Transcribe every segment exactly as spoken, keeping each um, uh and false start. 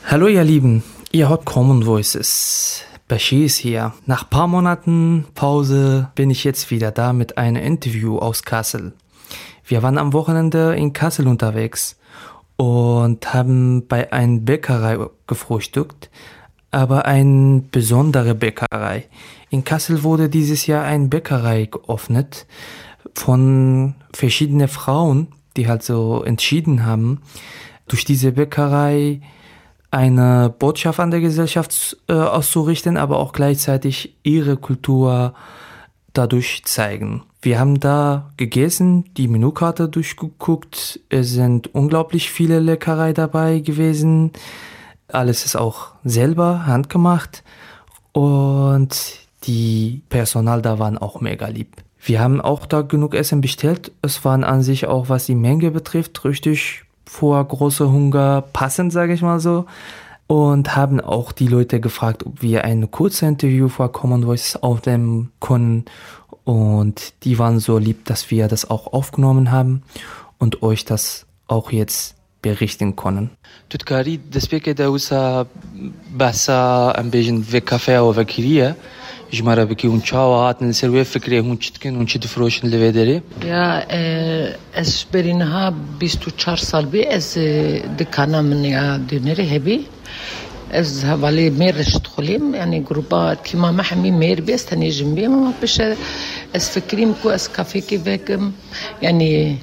Hallo ihr Lieben, ihr hört Common Voices. Bashir ist hier. Nach ein paar Monaten Pause bin ich jetzt wieder da mit einem Interview aus Kassel. Wir waren am Wochenende in Kassel unterwegs und haben bei einer Bäckerei gefrühstückt, aber eine besondere Bäckerei. In Kassel wurde dieses Jahr eine Bäckerei geöffnet von verschiedenen Frauen, die halt so entschieden haben, durch diese Bäckerei eine Botschaft an der Gesellschaft äh, auszurichten, aber auch gleichzeitig ihre Kultur dadurch zeigen. Wir haben da gegessen, die Menükarte durchgeguckt, es sind unglaublich viele Leckereien dabei gewesen, alles ist auch selber handgemacht und die Personal da waren auch mega lieb. Wir haben auch da genug Essen bestellt, es waren an sich auch, was die Menge betrifft, richtig vor großer Hunger passend, sage ich mal so. Und haben auch die Leute gefragt, ob wir ein kurzes Interview vor Common Voices aufnehmen können. Und die waren so lieb, dass wir das auch aufgenommen haben und euch das auch jetzt berichten können. تذكري دسبيك داوسا بحثا ام بيجن في كافيه او فكريه جمارا بكي ونشاوات نسوي فكريه هون تشتكن هون تفروش لفيدري يا اس برينها بیست و چهار سال بي از دكانا من يا دينري هبي از حوالی میرش دخلیم یعنی گروپا تیما محمی میر بیست هنی جنبی ما بش از فکریم کو از کافی کی وکم یعنی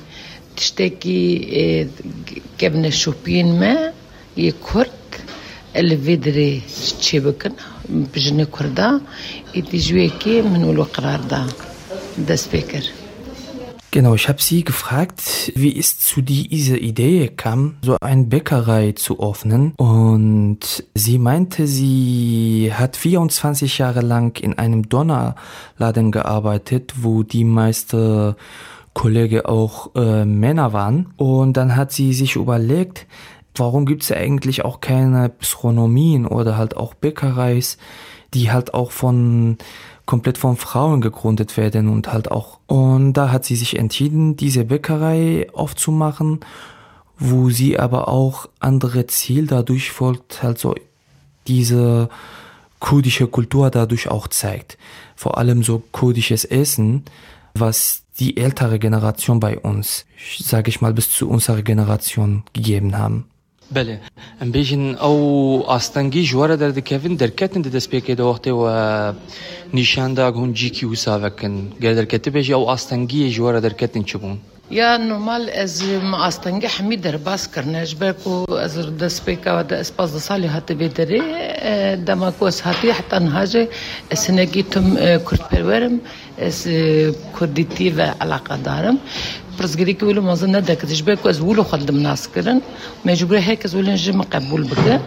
تشتكي جبنا شوبين ما يكرك اللي فيدري تشيبكن بجنة كردا يتجويكي من القرار دا ده سبيكر. Genau, ich habe sie gefragt, wie es zu dieser Idee kam, so eine Bäckerei zu öffnen. Und sie meinte, sie hat vierundzwanzig Jahre lang in einem Dönerladen gearbeitet, wo die meisten Kollegen auch äh, Männer waren. Und dann hat sie sich überlegt, warum gibt es eigentlich auch keine Gastronomien oder halt auch Bäckereis, die halt auch von komplett von Frauen gegründet werden und halt auch. Und da hat sie sich entschieden, diese Bäckerei aufzumachen, wo sie aber auch andere Ziele dadurch folgt, halt so diese kurdische Kultur dadurch auch zeigt. Vor allem so kurdisches Essen, was die ältere Generation bei uns, sage ich mal, bis zu unserer Generation gegeben haben. بله ام بيجن او استنگی جواره در دکوین در کتن د دسپیک د وقت و نشان دا هون جی کیو ساوکن گر در کتب بيجي او استنگی جواره در کتن چبون يا نورمال از ما استنگی حمید در باس کرناش بکو از دسپیک و د اسپاز صالح هات بدري دما کوس هاتي حتى نهاجه سنگیتم کرد پرورم از کردیتی و علاقه دارم برزگری که ولو مازن نده که تجبه که از ولو خالدم ناس کرن مجبوره هیک از ولو نجم قبول بکه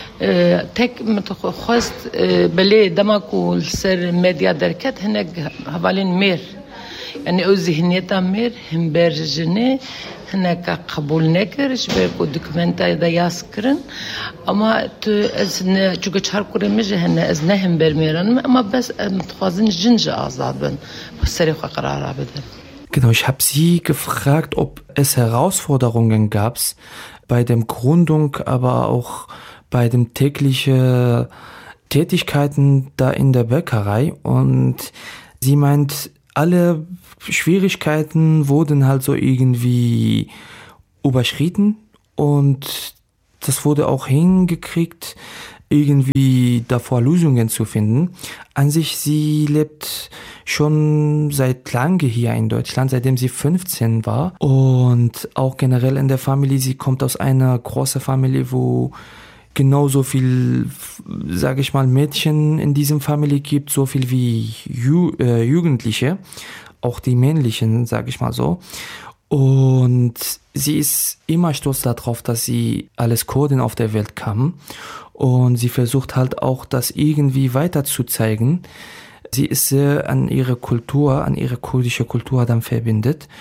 تک متخواست بله دما که سر مدیا درکت هنگ حوالین میر یعنی او ذهنیتا میر هم برجنه هناك قبول نكر شبه كو دوكمنتا دا ياس كرن اما تو از چوكا چهار كوري مجه هنه از نهم برميرن اما بس متخوازن جنج آزاد بن بسري خوا قرار بدن. Genau, ich habe sie gefragt, ob es Herausforderungen gab bei der Gründung, aber auch bei den täglichen Tätigkeiten da in der Bäckerei. Und sie meint, alle Schwierigkeiten wurden halt so irgendwie überschritten und das wurde auch hingekriegt, irgendwie davor Lösungen zu finden. An sich, sie lebt schon seit lange hier in Deutschland, seitdem sie fünfzehn war. Und auch generell in der Familie, sie kommt aus einer großen Familie, wo genauso viel, sage ich mal, Mädchen in diesem Familie gibt, so viel wie Ju- äh, Jugendliche, auch die männlichen, sage ich mal so. Und sie ist immer stolz darauf, dass sie als Kurdin auf der Welt kam. Und sie versucht halt auch, das irgendwie weiter zu zeigen. Sie ist sehr an ihre Kultur, an ihre kurdische Kultur dann verbindet.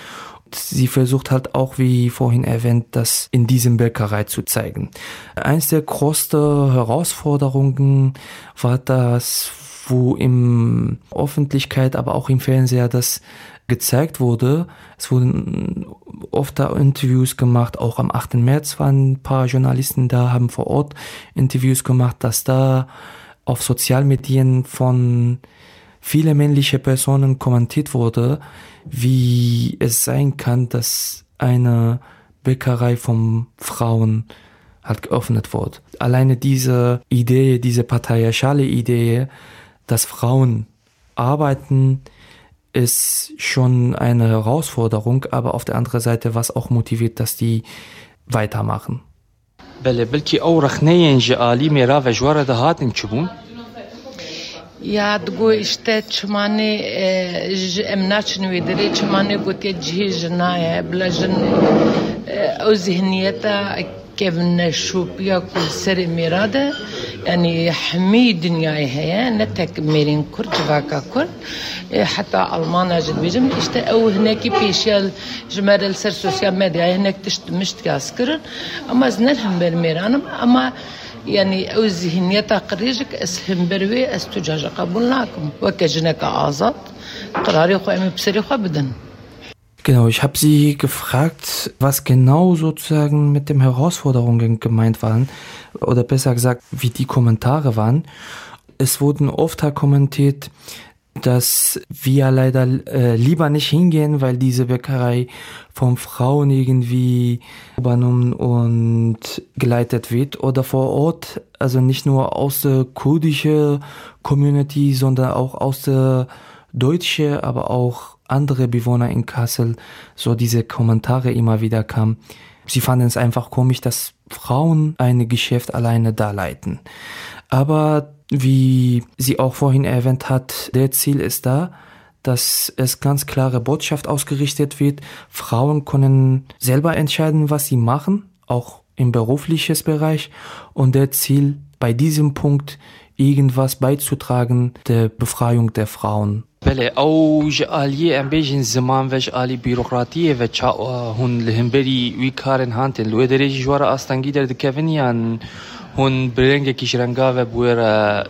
Sie versucht halt auch, wie vorhin erwähnt, das in diesem Bäckerei zu zeigen. Eins der größten Herausforderungen war das, wo in Öffentlichkeit, aber auch im Fernseher das gezeigt wurde. Es wurden oft da Interviews gemacht, auch am achten März waren ein paar Journalisten da, haben vor Ort Interviews gemacht, dass da auf Sozialmedien von viele männliche Personen kommentiert wurde, wie es sein kann, dass eine Bäckerei von Frauen halt geöffnet wird. Alleine diese Idee, diese patriarchale Idee, dass Frauen arbeiten, ist schon eine Herausforderung, aber auf der anderen Seite, was auch motiviert, dass die weitermachen. بله بلکی او رخنه جالی میرا و جوار ده هاتن چبون یا دگو اشته چمانی امناچ نویدری چمانی گوتی جهی جنایه بلا جن او ذهنیتا كيفن شوبيا كل سر ميراده يعني حمي دنياي هي نتك ميرين كرد فاكا كرد حتى ألمانيا جد بيجم إشتا أو هناك بيشال جمال السر سوسيال ميديا هناك تشت مشت كاسكرن أما زنلهم برميرانم أما يعني أو ذهنيتا قريجك أسهم بروي أستجاج قبول لكم وكجنك آزاد قراري خو أمي بسري خو بدن. Genau, ich habe sie gefragt, was genau sozusagen mit den Herausforderungen gemeint waren, oder besser gesagt, wie die Kommentare waren. Es wurden oft kommentiert, dass wir leider äh, lieber nicht hingehen, weil diese Bäckerei von Frauen irgendwie übernommen und geleitet wird oder vor Ort, also nicht nur aus der kurdischen Community, sondern auch aus der deutschen, aber auch andere Bewohner in Kassel, so diese Kommentare immer wieder kamen. Sie fanden es einfach komisch, dass Frauen ein Geschäft alleine da leiten. Aber wie sie auch vorhin erwähnt hat, der Ziel ist da, dass es ganz klare Botschaft ausgerichtet wird. Frauen können selber entscheiden, was sie machen, auch im beruflichen Bereich. Und der Ziel bei diesem Punkt irgendwas beizutragen der Befreiung der Frauen. بله او جالیه ام بیشین زمان وش آلی بیروقراطیه و چا هن لهمبری وی کارن هانتن لو درجی جوار آستانگی در دکفنیان هن برنگ کیش رنگا و بویرا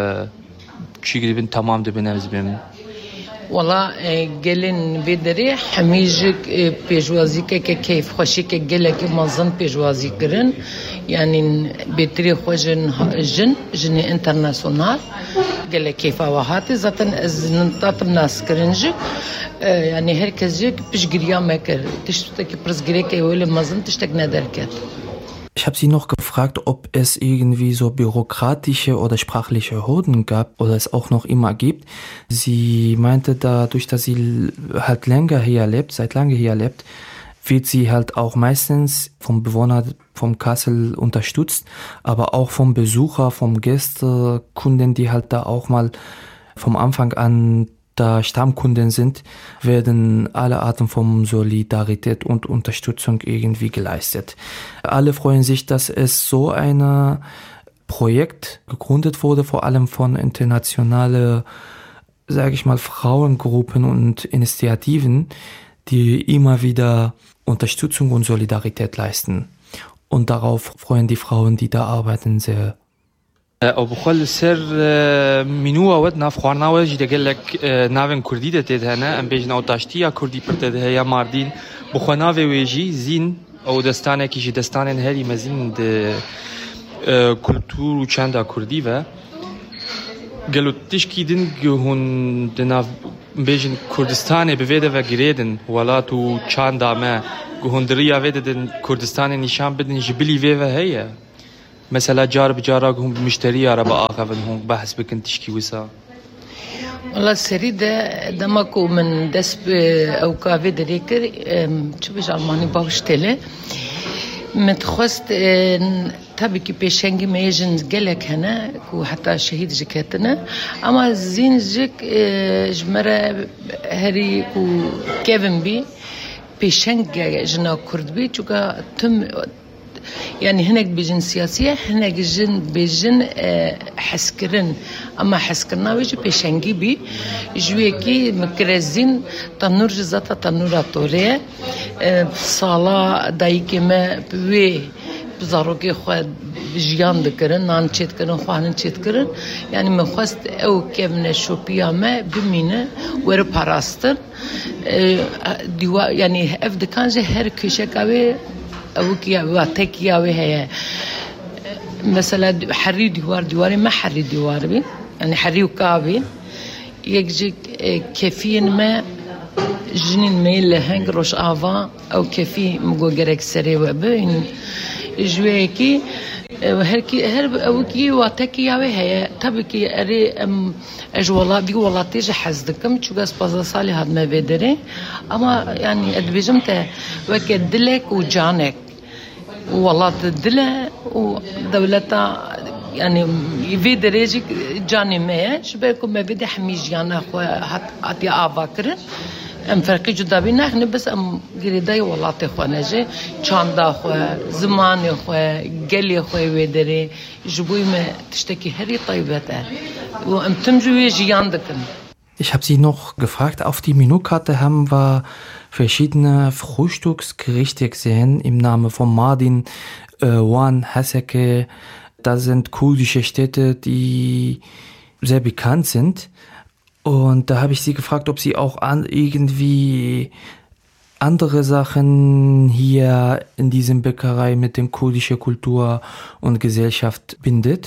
چی گریبن تمام دبنمز بیم. والله قلن بدري حميجك بيجوازيك كيف خوشيك قلك منظم بيجوازي كرن يعني بتري خوجن جن جني انترناسيونال قلك كيف وهاتي زاتن نطاط الناس كرنجك يعني هركزك بيجريا ماكر تشتكي برزغريك ولا منظم تشتك ندركت. Ich habe sie noch gefragt, ob es irgendwie so bürokratische oder sprachliche Hürden gab oder es auch noch immer gibt. Sie meinte, dadurch, dass sie halt länger hier lebt, seit lange hier lebt, wird sie halt auch meistens vom Bewohner vom Kassel unterstützt, aber auch vom Besucher, vom Gäste, Kunden, die halt da auch mal vom Anfang an da Stammkunden sind, werden alle Arten von Solidarität und Unterstützung irgendwie geleistet. Alle freuen sich, dass es so ein Projekt gegründet wurde, vor allem von internationalen, sage ich mal, Frauengruppen und Initiativen, die immer wieder Unterstützung und Solidarität leisten. Und darauf freuen die Frauen, die da arbeiten, sehr. او بخل سر منو ود ناف خوارنا وجی دگل لك ناون کردی دته هنا ام بیجن او تاشتیا کردی پرته ده یا ماردین بخنا و وجی زین او دستانه کی دستانه هری مزین د کلتور و چندا کردی و گلو تشکی دین گهون دنا بیجن کردستان به وده و گریدن ولا تو چندا ما گهون دریا وده دن کردستان نشان بدن جبلی و هيا مثلا جار بجاراهم مشتري عربة آخر هم بحث بكن تشكي وسا والله السريدة دمكو من دسب أو كافي دريكر شو بيج ألماني باوشتله متخست تابي كي بيشنجي ما يجن جلك هنا كو حتى شهيد جكاتنا أما زين جك جمرة هري كو كيفن بي بيشنجي جنا كرد بي شوكا تم يعني هناك بيجن سياسية هناك جن بيجن حسكرن اما حس كنا ويجي بيشنگي بي جويكي مكرزين تنور جزاتا تنور طوريه صالا دايكي ما بوي بزاروكي خو جيان دكرن نان چيت كرن خوانن چيت كرن يعني مخواست او كمن شوبيا ما بمينه ور پاراستر ديوا يعني اف دكانجه هر كشكاوي او كيا واتكياوي هي مثلا حري ديوار ديواري ما حري ديوار بي يعني حري وكابي يجي كيفين ما جنين ميل هنگ روش آوا او كيفي مگو گرك سري وبين جويكي هر كي هر او كي واتكياوي هي تبكي اري ام اجوالا بي والله تيجي حزدكم شو قاس بازا هاد ما بدري اما يعني ادبجمت وكدلك وجانك والله تدله ودولتا يعني في درجة جاني ما شبكم ما بدي حميج يعني أخوة حتى أفكر أم فرقي جدا بينا إحنا بس أم قريداي والله تخوة نجى شان دا أخوة زمان أخوة قلي أخوة ودري جبوي ما تشتكي هري طيبته وأم تمجوي جيان دكن. Ich habe Sie noch gefragt, auf die Menükarte haben wir verschiedene Frühstücksgerichte gesehen im Namen von Mardin, äh, Van, Haseke. Das sind kurdische Städte, die sehr bekannt sind. Und da habe ich Sie gefragt, ob Sie auch an irgendwie andere Sachen hier in diesem Bäckerei mit dem kurdischen Kultur und Gesellschaft bindet.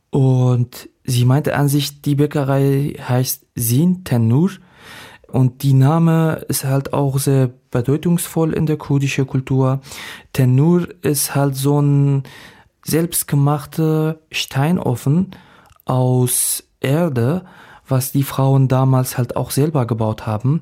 Und sie meinte an sich, die Bäckerei heißt Sin Tenur und die Name ist halt auch sehr bedeutungsvoll in der kurdischen Kultur. Tenur ist halt so ein selbstgemachter Steinofen aus Erde, was die Frauen damals halt auch selber gebaut haben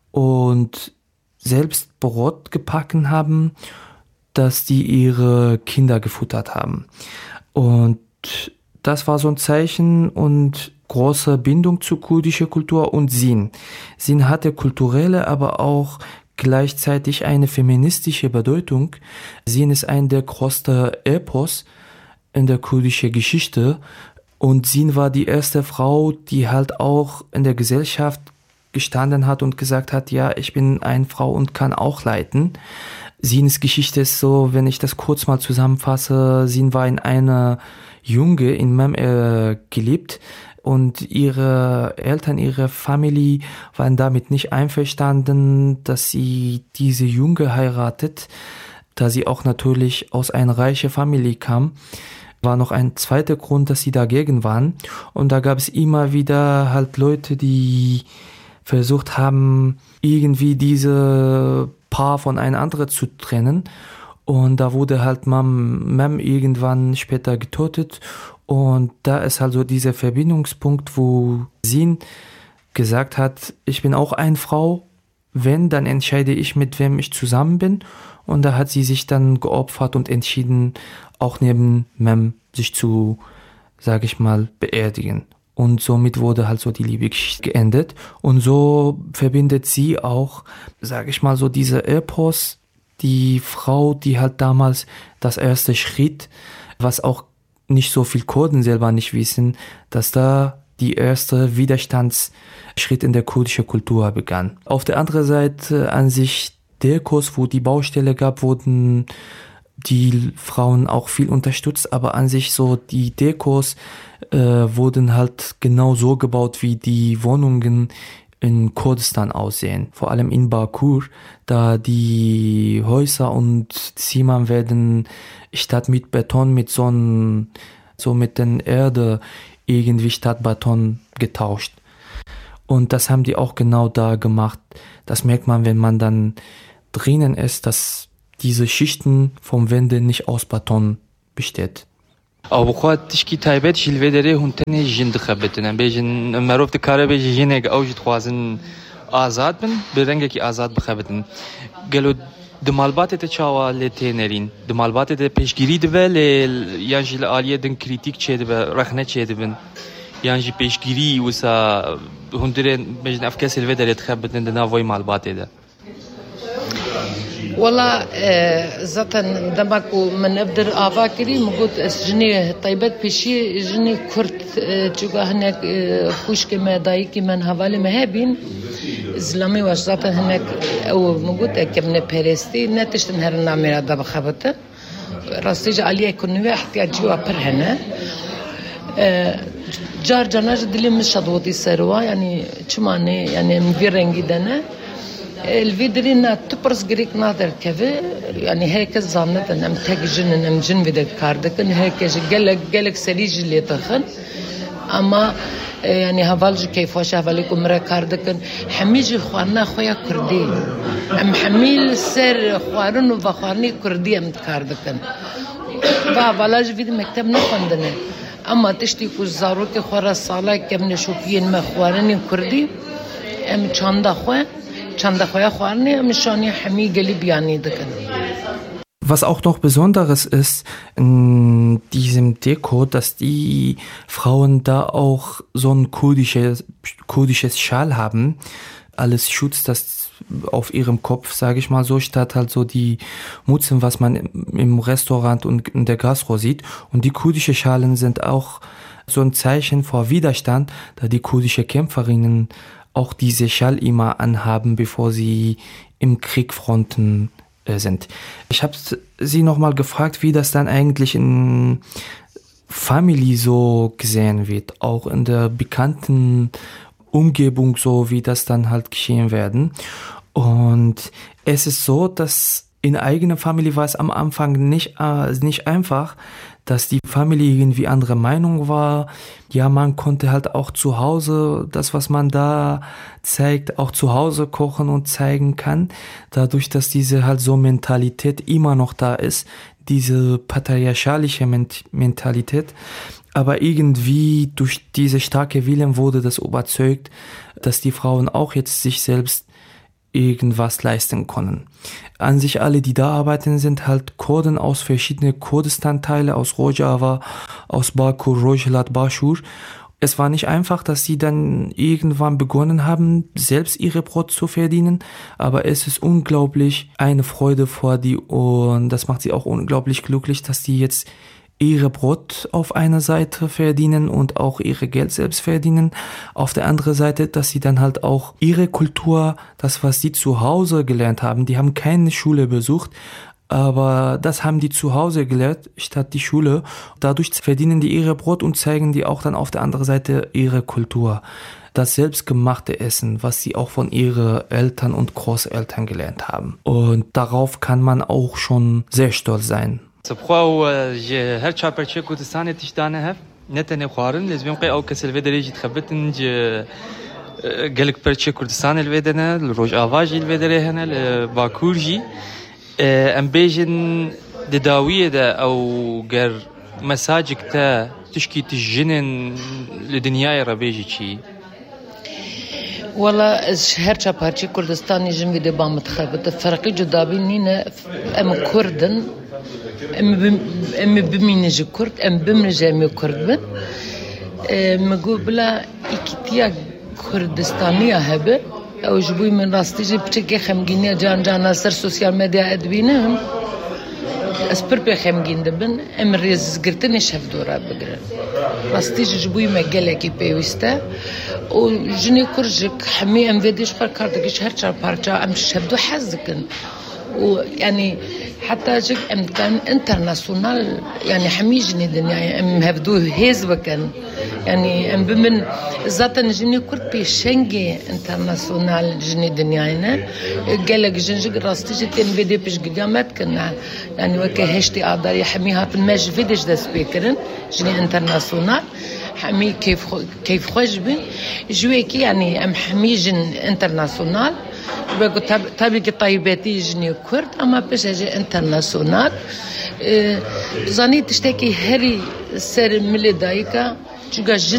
und selbst Brot gebacken haben, dass die ihre Kinder gefuttert haben. Und das war so ein Zeichen und große Bindung zur kurdischen Kultur und Sin. Sin hatte kulturelle, aber auch gleichzeitig eine feministische Bedeutung. Sin ist ein der größten Epos in der kurdischen Geschichte und Sin war die erste Frau, die halt auch in der Gesellschaft gestanden hat und gesagt hat, ja, ich bin eine Frau und kann auch leiten. Sins Geschichte ist so, wenn ich das kurz mal zusammenfasse, Sin war in einer Junge in Mem äh, gelebt und ihre Eltern, ihre Familie waren damit nicht einverstanden, dass sie diese Junge heiratet, da sie auch natürlich aus einer reichen Familie kam. War noch ein zweiter Grund, dass sie dagegen waren. Und da gab es immer wieder halt Leute, die versucht haben, irgendwie diese Paar von einem anderen zu trennen. Und da wurde halt Mem, Mem irgendwann später getötet. Und da ist halt so dieser Verbindungspunkt, wo Sin gesagt hat, ich bin auch eine Frau. Wenn, dann entscheide ich, mit wem ich zusammen bin. Und da hat sie sich dann geopfert und entschieden, auch neben Mem sich zu, sage ich mal, beerdigen. Und somit wurde halt so die Liebesgeschichte geendet. Und so verbindet sie auch, sage ich mal, so diese Epos, die Frau, die halt damals das erste Schritt, was auch nicht so viel Kurden selber nicht wissen, dass da die erste Widerstandsschritt in der kurdischen Kultur begann. Auf der anderen Seite an sich der Kurs, wo die Baustelle gab, wurden die Frauen auch viel unterstützt, aber an sich so die Dekos äh, wurden halt genau so gebaut, wie die Wohnungen in Kurdistan aussehen. Vor allem in Bakur, da die Häuser und Zimmern werden statt mit Beton mit so ein, so mit den Erde irgendwie statt Beton getauscht. Und das haben die auch genau da gemacht. Das merkt man, wenn man dann drinnen ist, dass diese Schichten vom Wände nicht aus Beton besteht. او بخواد تشکی تایبت شیلوه داره هونتنی جن دخبتن بیجن معروف دکاره بیجی جنگ اوج خوازن آزاد بن برنگه کی آزاد بخبتن گلو دمالبات ته چاوا لتنرین دمالبات ته پیشگیری ده ل یانجی عالیه دن کریتیک چه ده رخنه چه ده بن یانجی پیشگیری وسا هوندره بیجن افکار سیلوه داره تخبتن دنا وای مالبات ده والله زاتن دمكو من أبدر آفاكري مقول جني طيبات بشي جني كرت تجوا هناك خوش كما دايكي من هوالي مهابين إسلامي واش زاتن هناك أو مقول كمن بيرستي نتشتن هرنا ميرا دب خبطة راستيج عليه كنوي احتياجي وابرهنا جار جناج دلي مش شدوتي سروا يعني شماني يعني مفيرنجي دنا الفيدرينا تبرز غريك نادر كذا يعني هيك زانت ان ام تجن ان ام جن فيدك كاردك ان هيك قالك قالك سريج اللي تخن اما يعني هفالج كيف واش هفالكم مرا كاردك حميجي خوانا خويا كردي ام حميل سر خوارن وفخوارني كردي ام كاردك فهفالج فيد مكتب نخندنا اما تشتي كوز زاروك خورا صاله كم نشوفين ما خوارني كردي ام چاندا خو Was auch noch Besonderes ist in diesem Deko, dass die Frauen da auch so ein kurdisches, kurdisches Schal haben. Alles schützt das auf ihrem Kopf, sage ich mal so, statt halt so die Mutzen, was man im Restaurant und in der Gastro sieht. Und die kurdischen Schalen sind auch so ein Zeichen vor Widerstand, da die kurdischen Kämpferinnen auch diese Schal immer anhaben, bevor sie im Kriegfronten äh, sind. Ich habe sie nochmal gefragt, wie das dann eigentlich in Family so gesehen wird, auch in der bekannten Umgebung so, wie das dann halt geschehen werden. Und es ist so, dass in eigener Familie war es am Anfang nicht, äh, nicht einfach, dass die Familie irgendwie andere Meinung war. Ja, man konnte halt auch zu Hause das, was man da zeigt, auch zu Hause kochen und zeigen kann. Dadurch, dass diese halt so Mentalität immer noch da ist, diese patriarchalische Ment- Mentalität. Aber irgendwie durch diese starke Willen wurde das überzeugt, dass die Frauen auch jetzt sich selbst irgendwas leisten können. An sich alle, die da arbeiten, sind halt Kurden aus verschiedenen Kurdistan-Teile, aus Rojava, aus Baku, Rojhelat, Bashur. Es war nicht einfach, dass sie dann irgendwann begonnen haben, selbst ihre Brot zu verdienen, aber es ist unglaublich eine Freude vor die und das macht sie auch unglaublich glücklich, dass die jetzt ihre Brot auf einer Seite verdienen und auch ihre Geld selbst verdienen. Auf der anderen Seite, dass sie dann halt auch ihre Kultur, das, was sie zu Hause gelernt haben, die haben keine Schule besucht, aber das haben die zu Hause gelernt, statt die Schule. Dadurch verdienen die ihre Brot und zeigen die auch dann auf der anderen Seite ihre Kultur. Das selbstgemachte Essen, was sie auch von ihren Eltern und Großeltern gelernt haben. Und darauf kann man auch schon sehr stolz sein. سبخوا هر چاپرچه کوردستان تشدانه هف نتنه خوارن لازم قي او كسل فيدر يجي تخبتن قالك برچه کوردستان الفيدنا الروج اواجي الفيدر هنا باكورجي ام بيجن دداويه ده او غير مساجك تا تشكي تجنن لدنياي ربيجي شي والله هر چاپرچه کوردستان جن ويد بام تخبت فرقي جدا بيننا ام كردن ام ام بمينج كرد ام بمرج ام كرد بن مقول بلا اكتيا كردستانيه هبه او جبوي من راستيجي بتشكي خمجينيا جان جانا سر سوشيال ميديا ادبينهم اسبر بخمجين دبن ام ريز قرتني شاف دورا بقرا راستيجي جبوي ما قالكي بيوستا وجني كرجك حمي ام فيديش كاردكش هر چار بارچا ام شفدو حزكن ويعني حتى جك ام كان انترناسيونال يعني حميجني دنيا ام هبدو هيزبكن يعني ام بمن ذات جني كرت بشنجي انترناسيونال جني دنيانا قالك جنجك راستيجي تن فيديو بيش قامت كنا يعني وكا هشتي اقدر يحميها في الماج فيديش دا سبيكرن جني انترناسيونال حمي كيف كيف خجبن جويكي يعني ام حميجن انترناسيونال بقول تاب تابي طيباتي جني كرد اما باش اجي انترناسيونال زاني تشتكي هري سر ملي دايكا